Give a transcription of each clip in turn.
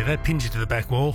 that pins you to the back wall.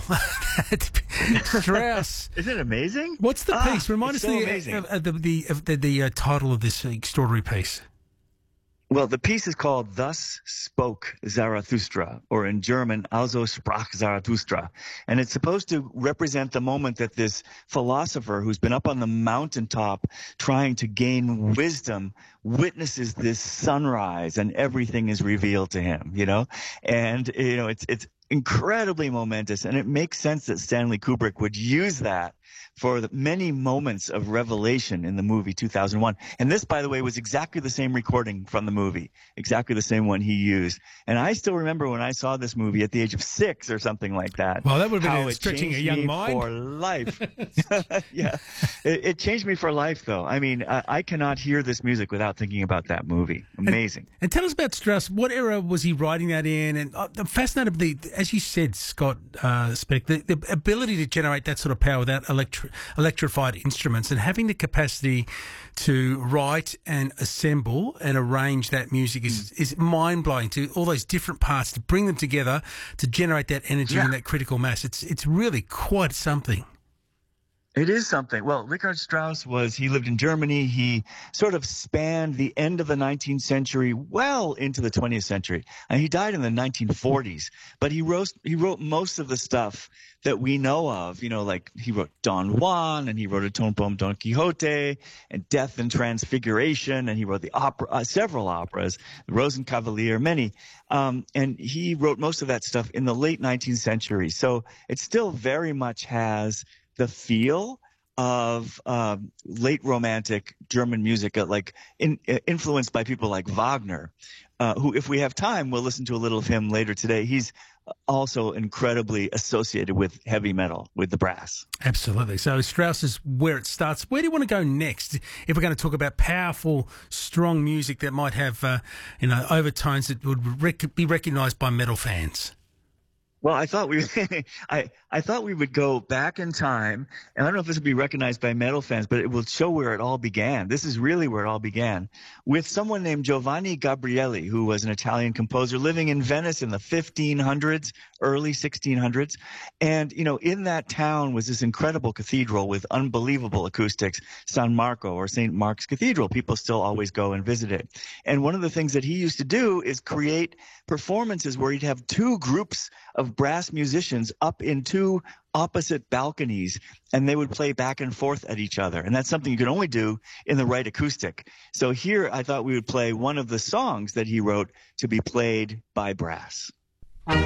Strauss. Isn't it amazing? What's the piece? Remind us so amazing. of the title of this extraordinary piece. Well, the piece is called Thus Spoke Zarathustra, or in German, Also sprach Zarathustra. And it's supposed to represent the moment that this philosopher who's been up on the mountaintop trying to gain wisdom witnesses this sunrise and everything is revealed to him, you know? And, you know, it's incredibly momentous, and it makes sense that Stanley Kubrick would use that for the many moments of revelation in the movie 2001. And this, by the way, was exactly the same recording from the movie, exactly the same one he used. And I still remember when I saw this movie at the age of 6 or something like that. Well, that would have been stretching a young mind. For life. Yeah. It changed me for life, though. I mean, I cannot hear this music without thinking about that movie. Amazing. And tell us about Strauss. What era was he writing that in? And I'm fascinated with as you said, Scott Speck, the ability to generate that sort of power without electrified instruments and having the capacity to write and assemble and arrange that music is mind-blowing, to all those different parts, to bring them together to generate that energy and that critical mass. It's really quite something. It is something. Well, Richard Strauss he lived in Germany. He sort of spanned the end of the 19th century well into the 20th century. And he died in the 1940s. But he wrote most of the stuff that we know of, you know, like he wrote Don Juan, and he wrote a tone poem, Don Quixote, and Death and Transfiguration, and he wrote the opera, several operas, the Rosenkavalier, many. And he wrote most of that stuff in the late 19th century. So it still very much has the feel of late romantic German music, influenced by people like Wagner, who, if we have time, we'll listen to a little of him later today. He's also incredibly associated with heavy metal, with the brass. Absolutely. So Strauss is where it starts. Where do you want to go next if we're going to talk about powerful, strong music that might have overtones that would be recognised by metal fans? Well, I thought I thought we would go back in time, and I don't know if this would be recognized by metal fans, but it will show where it all began. This is really where it all began, with someone named Giovanni Gabrieli, who was an Italian composer living in Venice in the 1500s, early 1600s. And, you know, in that town was this incredible cathedral with unbelievable acoustics, San Marco, or St. Mark's Cathedral. People still always go and visit it. And one of the things that he used to do is create performances where he'd have two groups of brass musicians up in two opposite balconies, and they would play back and forth at each other. And that's something you can only do in the right acoustic. So here I thought we would play one of the songs that he wrote to be played by brass.